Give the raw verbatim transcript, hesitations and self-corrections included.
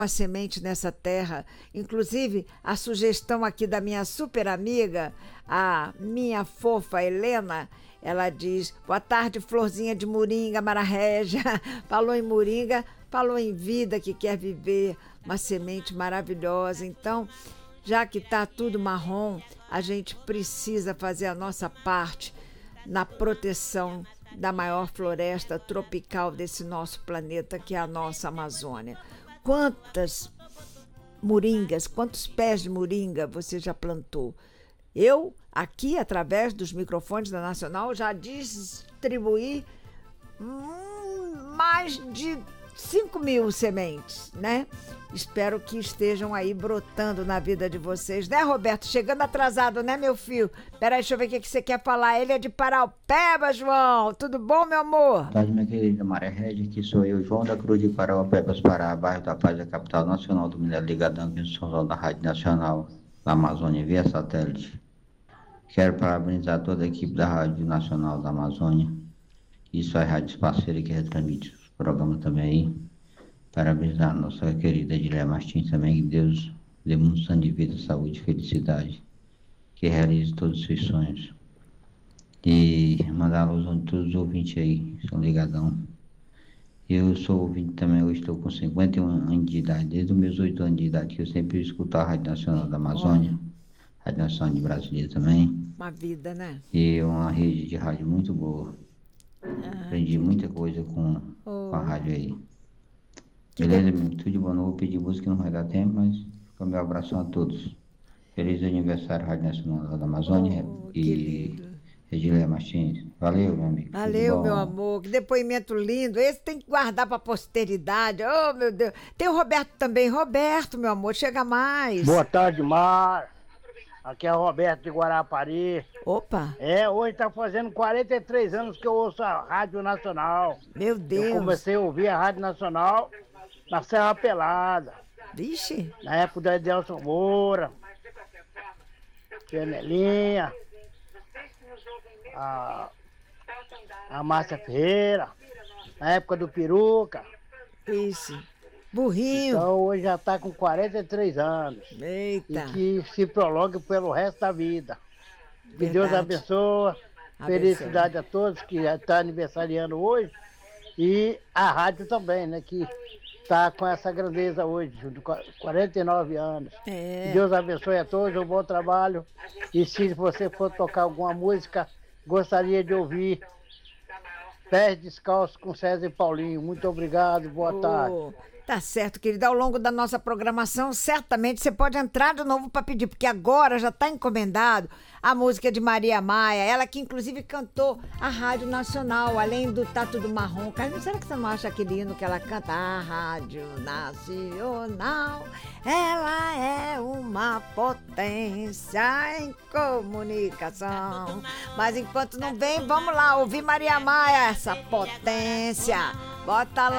uma semente nessa terra. Inclusive, a sugestão aqui da minha super amiga, a minha fofa Helena, ela diz: boa tarde, florzinha de moringa, Mara Régia. Falou em moringa, falou em vida que quer viver, uma semente maravilhosa. Então, já que está tudo marrom, a gente precisa fazer a nossa parte na proteção da maior floresta tropical desse nosso planeta, que é a nossa Amazônia. Quantas moringas, quantos pés de moringa você já plantou? Eu, aqui, através dos microfones da Nacional, já distribuí hum, mais de cinco mil sementes, né? Espero que estejam aí brotando na vida de vocês, né, Roberto? Chegando atrasado, né, meu filho? Peraí, deixa eu ver o que você quer falar. Ele é de Paraupeba, João. Tudo bom, meu amor? Boa tarde, minha querida Maria Régia. Aqui sou eu, João da Cruz de Paraupebas, Pará, bairro da Paz, a capital nacional do Minério Ligadão, aqui no São João da Rádio Nacional da Amazônia via satélite. Quero parabenizar toda a equipe da Rádio Nacional da Amazônia e suas rádios parceiras que retransmitem os programas também aí. Parabenizar a nossa querida Edilé Martins também, que Deus dê muito sangue de vida, saúde e felicidade, que realize todos os seus sonhos. E mandar a luz a todos os ouvintes aí, são ligadão. Eu sou ouvinte também, eu estou com cinquenta e um anos de idade, desde os meus oito anos de idade, que eu sempre escuto a Rádio Nacional da Amazônia, oh. Rádio Nacional de Brasília também. Uma vida, né? E uma rede de rádio muito boa. Ah, aprendi muita coisa com, oh. com a rádio aí. Beleza, meu? Tudo de bom. Não vou pedir música, não vai dar tempo, mas fica meu abraço a todos. Feliz aniversário, Rádio Nacional da Amazônia oh, e Edilé Martins. Valeu, meu amigo. Valeu, meu amor. Que depoimento lindo. Esse tem que guardar para a posteridade. Oh, meu Deus. Tem o Roberto também. Roberto, meu amor, chega mais. Boa tarde, Mar. Aqui é o Roberto de Guarapari. Opa. É, hoje tá fazendo quarenta e três anos que eu ouço a Rádio Nacional. Meu Deus. Eu comecei a ouvir a Rádio Nacional na Serra Pelada. Vixe. Na época da Edelson Moura, Tia Nelinha, a, a Márcia Ferreira, na época do Peruca. Isso. Burrinho. Então hoje já está com quarenta e três anos. Eita. E que se prolongue pelo resto da vida. Verdade. Que Deus abençoe. Abençoe. Felicidade a todos que estão aniversariando hoje. E a rádio também, né? Que está com essa grandeza hoje, de quarenta e nove anos. É. Que Deus abençoe a todos, um bom trabalho. E se você for tocar alguma música, gostaria de ouvir Pés Descalços com César e Paulinho. Muito obrigado, boa oh. tarde. Tá certo, querida. Ao longo da nossa programação, certamente você pode entrar de novo para pedir, porque agora já está encomendado a música de Maria Maia, ela que inclusive cantou a Rádio Nacional, além do Tá Tudo Marrom. Carlinhos, será que você não acha aquele hino que ela canta? A Rádio Nacional, ela é uma potência em comunicação. Mas enquanto não vem, vamos lá ouvir Maria Maia, essa potência. Bota lá.